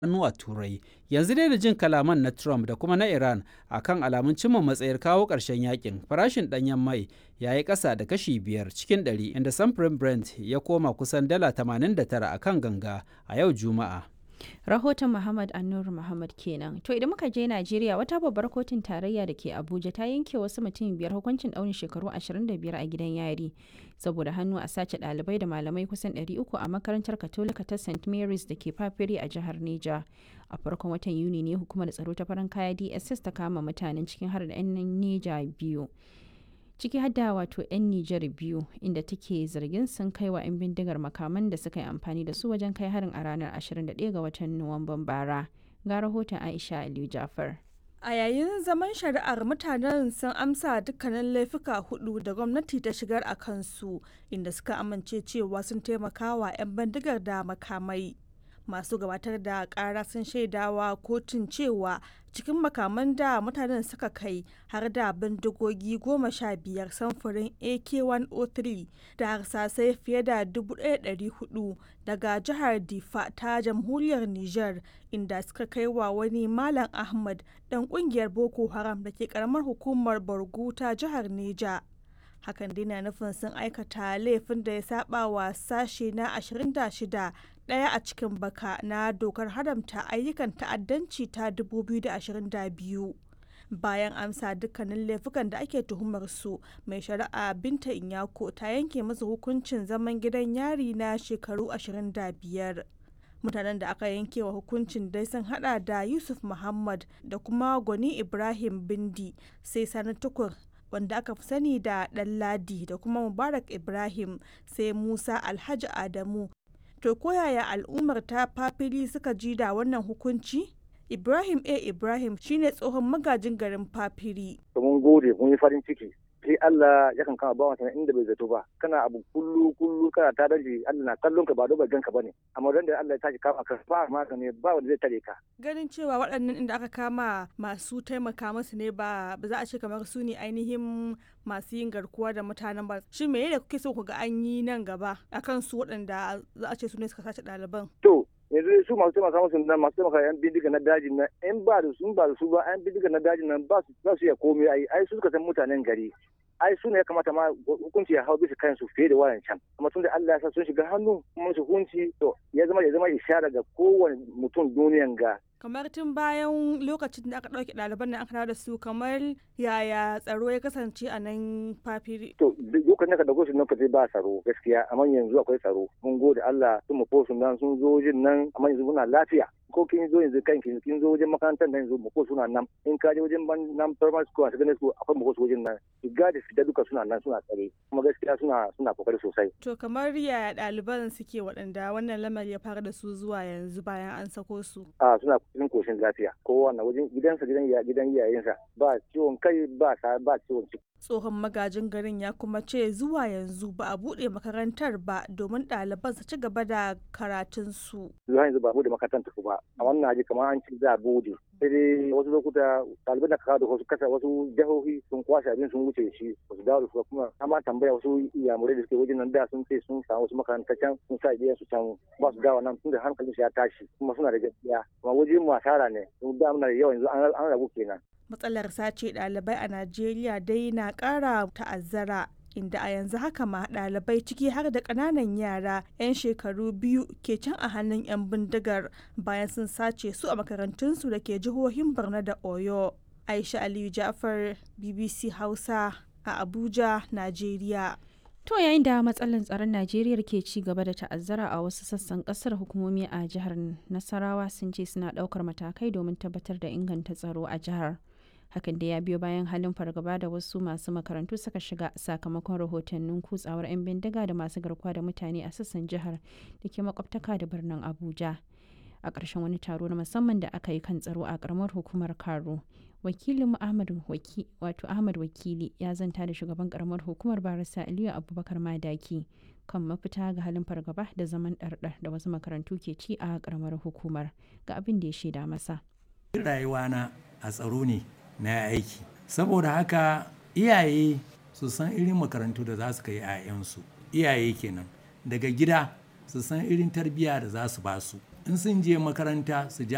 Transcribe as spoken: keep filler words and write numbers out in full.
hannu a Turai. Yanzu dai da jin kalaman na Trump da kuma na Iran a kan alamun cimma matsayar kawo ƙarshen yakin, farashin ɗanyen mai ya yi ƙasa da kashi biyar cikin ɗari, inda samfurin Brent ya koma kusan dala tamanin da tara a kan ganga a yau Juma'a. Rahoton Muhammad Annur Muhammad kenan. To idan muka je Najeriya, wata babbar kotun tarayya da ke Abuja ta yanke wasu mutum biyar hukuncin ɗaurin shekaru ashirin da biyar a gidan yari saboda hannu a sace ɗalibai da malamai kusan ɗari uku a makarantar Katolika ta Saint Mary's da ke Fafiri a jihar Neja. A farkon watan Yuni ne hukumar tsaro ta farin kaya D S S ta kama mutanen cikin har da 'yan Neja biyu. Ciki hadda wato 'yan Nijar biyu inda take zargin sun kai wa 'yan bindigar makaman da suka yi amfani da su wajen kai harin a ranar ashirin da ɗaya ga watan Nuwamban bara. Ga rahoton Aisha Aliyu Jafar. A yayin zaman shari'ar, mutanen sun amsa dukkanin laifuka hudu da gwamnati ta shigar a kansu, inda suka amince cewa sun taimaka wa 'yan bindigar da makamai. Masu gabatar da kara sun shaidawa kotun cewa cikin makaman da mutanen suka kai har da bindigogi goma sha biyar samfurin A K one oh three da harsasai fiye da dubu ɗaya da ɗari hudu daga jihar Difa ta jamhuriyar Nijar, inda suka kai wa wani Malam Ahmad ɗan ƙungiyar Boko Haram da ke ƙaramar hukumar Borgu ta jihar Neja. Hakan dai na nufin sun aikata laifin da ya saba wa sashe na ashirin da shida ɗaya a cikin baka na dokar haramta ayyukan ta'addanci ta dubu biyu da ashirin da biyu. Bayan amsa dukkanin laifukan da ake tuhumar su, mai shari'a Binta Inyako ta yanke musu hukuncin zaman gidan yari na shekaru ashirin da biyar. Mutanen da aka yanke wa hukuncin dai sun hada da Yusuf Muhammad da kuma Gwani Ibrahim Bindi, sai Sani Tukur wanda aka fi sani da Ɗanladi, da kuma Mubarak Ibrahim, sai Musa Alhaji Adamu. To koyaya al'ummar ta Fafiri suka ji da wannan hukunci? Ibrahim A. Ibrahim shine tsohon magajin garin Fafiri. Mun gode, mun yi farin ciki. Sai Allah ya kan kama bawan sana inda bai zato ba. Kana abu kullu kullu kana ta daji, Allah na kallon ka ba do gan ka bane. Amma dan da Allah ya tashi kama ka ba ma ka ne ba wanda zai tare ka. Ganin cewa waɗannan inda aka kama masu taimaka musu ne ba ba za a ce kamar su ne ainihin masu yin garkuwa da mutanen ba. Shin me da kuke so ku ga an yi nan gaba akan su waɗanda za a ce su ne suka sace ɗaliban? To yanzu su masu taimaka musu nan masu taimaka yan bindiga na dajin nan in ba da su ba da su ba yan bindiga na dajin nan ba su za su iya komai ai ai su suka san mutanen gari. Ai su ne ya kamata ma hukunci ya hau bisa kansu fiye da wayan can, amma tun da Allah ya sa sun shiga hannu kuma su hukunci to ya zama ya zama ishara ga kowane mutum duniyan ga. Kamar tun bayan lokacin da aka ɗauke ɗaliban nan aka dawo da su, kamar yaya tsaro ya kasance a nan Fafiri? To lokacin da ka dauko su lokaci ba tsaro gaskiya, amma yanzu akwai tsaro. Mun gode Allah sun mu fosu nan sun zo wajen nan, amma yanzu muna lafiya. Ko kin zo yanzu kan kin kin zo wajen makarantar nan yanzu mu ko suna nan, in ka je wajen nan primary school a secondary school akwai mu ko wajen nan, shiga da fita duka suna nan suna tsare, kuma gaskiya suna suna kokari sosai. To kamar yaya ɗaliban suke waɗanda wannan lamari ya fara da su zuwa yanzu bayan an sako su? A suna cikin koshin lafiya, kowa na wajen gidansa gidan gidan iyayensa, ba ciwon kai ba ba ciwon ciki. Tsohon magajin garin ya kuma ce zuwa yanzu ba a buɗe makarantar ba domin ɗaliban su ci gaba da karatunsu. Zuwa yanzu ba a buɗe makarantar ba, a wannan haji kamar an ci za a buɗe. Sai dai wasu lokuta ɗaliban da kawo da wasu kasa wasu jihohi sun kwashe abin sun wuce shi, wasu dawo da su kuma amma tambaya wasu iyamurai da suke wajen nan da sun ce sun samu wasu makarantar can sun sa iyayen su can ba su dawo nan tun da hankalin su ya tashi kuma suna da gaskiya, kuma wajen mu asara ne, sun da muna da yawa yanzu an rabu kenan. Matsalar sace ɗalibai a Najeriya dai na ƙara ta'azzara, inda a yanzu haka ma ɗalibai ciki har da ƙananan yara 'yan shekaru biyu ke can a hannun 'yan bindigar bayan sun sace su a makarantunsu da ke jihohin Borno da Oyo. Aisha Aliyu Jafar, B B C Hausa a Abuja, Najeriya. To yayin da matsalar tsaron Najeriya ke ci gaba da ta'azzara a wasu sassan kasar, hukumomi a jihar Nasarawa sun ce suna ɗaukar matakai domin tabbatar da inganta tsaro a jihar. Hakan da ya biyo bayan halin fargaba da wasu masu makarantu suka shiga sakamakon rahotannin kutsawar 'yan bindiga da masu garkuwa da mutane a sassan jihar da ke makwabtaka da birnin Abuja. A ƙarshen wani taro na musamman da aka yi kan tsaro a ƙaramar hukumar Karo, wakilin Ahmad Waki, wato Ahmad Wakili ya zanta da shugaban ƙaramar hukumar Barista Aliyu Abubakar Madaki kan mafita ga halin fargaba da zaman ɗarɗar da wasu makarantu ke ci a ƙaramar hukumar, ga abin da ya shaida masa. Rayuwana a tsaro ne na aiki, saboda haka iyaye su san irin makarantu da za su kai 'ya'yansu, iyaye kenan daga gida su san irin tarbiyya da za su ba su, in sun je makaranta su ja